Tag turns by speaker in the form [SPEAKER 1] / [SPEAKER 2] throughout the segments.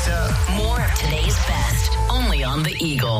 [SPEAKER 1] Vista.
[SPEAKER 2] More of today's best, only on The Eagle.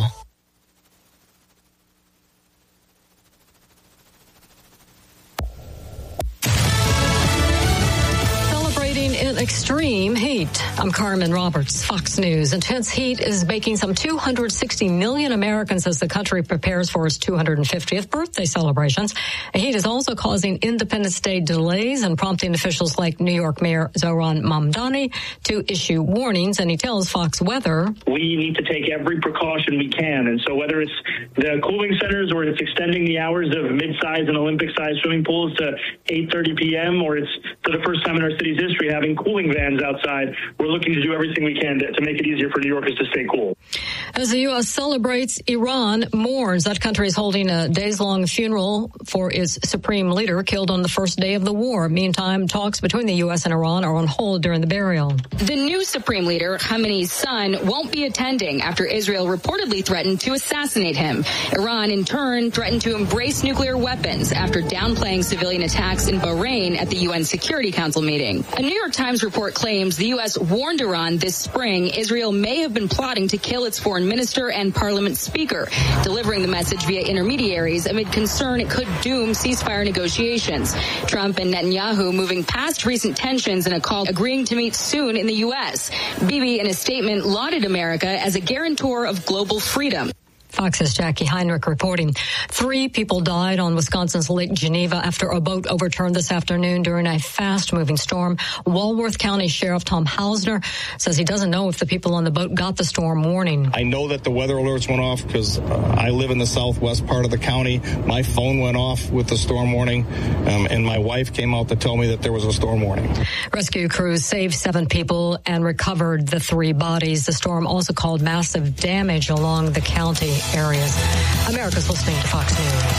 [SPEAKER 3] In extreme heat. I'm Carmen Roberts, Fox News. Intense heat is baking some 260 million Americans as the country prepares for its 250th birthday celebrations. The heat is also causing Independence Day delays and prompting officials like New York Mayor Zohran Mamdani to issue warnings. And he tells Fox Weather,
[SPEAKER 4] we need to take every precaution we can. And so whether it's the cooling centers or it's extending the hours of mid-size and Olympic-sized swimming pools to 8:30 p.m. or it's for the first time in our city's history having cooling vans outside, we're looking to do everything we can to make it easier for New Yorkers to stay cool.
[SPEAKER 3] As the U.S. celebrates, Iran mourns. That country is holding a days-long funeral for its supreme leader killed on the first day of the war. Meantime, talks between the U.S. and Iran are on hold during the burial.
[SPEAKER 5] The new supreme leader, Khamenei's son, won't be attending after Israel reportedly threatened to assassinate him. Iran, in turn, threatened to embrace nuclear weapons after downplaying civilian attacks in Bahrain at the UN Security Council meeting. A New York Times report claims the U.S. warned Iran this spring Israel may have been plotting to kill its foreign minister and parliament speaker, delivering the message via intermediaries amid concern it could doom ceasefire negotiations. Trump and Netanyahu moving past recent tensions in a call agreeing to meet soon in the U.S. Bibi, in a statement, lauded America as a guarantor of global freedom.
[SPEAKER 3] Fox's Jackie Heinrich reporting. 3 people died on Wisconsin's Lake Geneva after a boat overturned this afternoon during a fast-moving storm. Walworth County Sheriff Tom Hausner says he doesn't know if the people on the boat got the storm warning.
[SPEAKER 6] I know that the weather alerts went off because I live in the southwest part of the county. My phone went off with the storm warning, and my wife came out to tell me that there was a storm warning. Rescue crews saved 7 people and recovered the 3 bodies. The storm also caused massive damage along the county areas. America's listening to Fox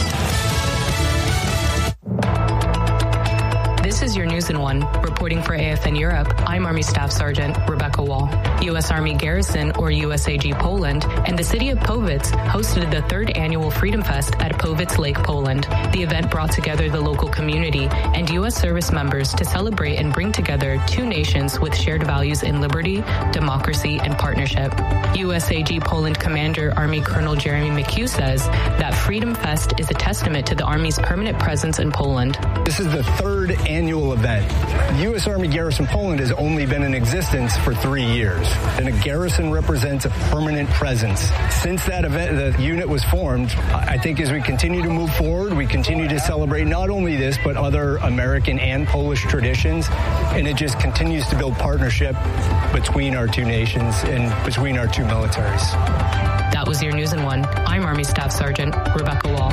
[SPEAKER 6] News.
[SPEAKER 7] This is your News in 1. Reporting for AFN Europe, I'm Army Staff Sergeant Rebecca Wall. U.S. Army Garrison, or USAG Poland, and the city of Powitz hosted the 3rd annual Freedom Fest at Powitz Lake, Poland. The event brought together the local community and U.S. service members to celebrate and bring together 2 nations with shared values in liberty, democracy, and partnership. USAG Poland Commander Army Colonel Jeremy McHugh says that Freedom Fest is a testament to the Army's permanent presence in Poland.
[SPEAKER 8] This is the 3rd annual event. U.S. Army Garrison Poland has only been in existence for 3 years, and a garrison represents a permanent presence. Since that event, the unit was formed, I think as we continue to move forward, we continue to celebrate not only this, but other American and Polish traditions, and it just continues to build partnership between our 2 nations and between our 2 militaries.
[SPEAKER 7] That was your News in 1. I'm Army Staff Sergeant Rebecca Wall.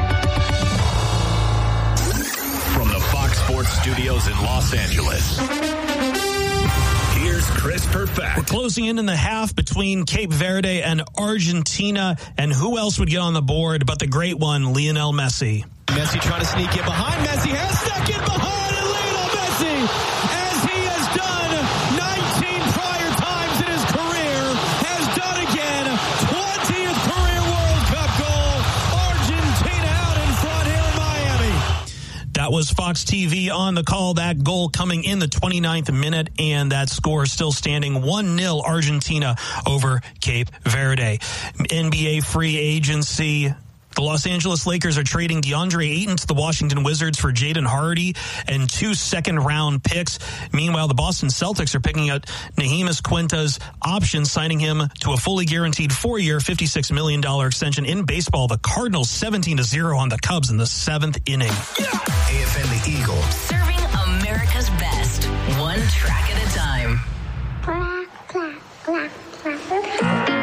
[SPEAKER 1] From the Fox Sports Studios in Los Angeles, here's Chris Perfett.
[SPEAKER 9] We're closing in the half between Cape Verde and Argentina, and who else would get on the board but the great one, Lionel Messi.
[SPEAKER 10] Messi trying to sneak in behind. Messi has snuck in behind, and Lionel Messi, as he has done 19 prior times in his career, has done again. 20th career World Cup goal. Argentina out in front here in Miami.
[SPEAKER 9] That was Fox TV on the call. That goal coming in the 29th minute, and that score still standing 1-0 Argentina over Cape Verde. NBA free agency. The Los Angeles Lakers are trading DeAndre Ayton to the Washington Wizards for Jaden Hardy and 2 second-round picks. Meanwhile, the Boston Celtics are picking up Nehemis Quinta's option, signing him to a fully guaranteed 4-year, $56 million extension. In baseball, the Cardinals 17-0 on the Cubs in the 7th inning.
[SPEAKER 1] AFN The Eagle.
[SPEAKER 2] Serving America's best, 1 track at a time.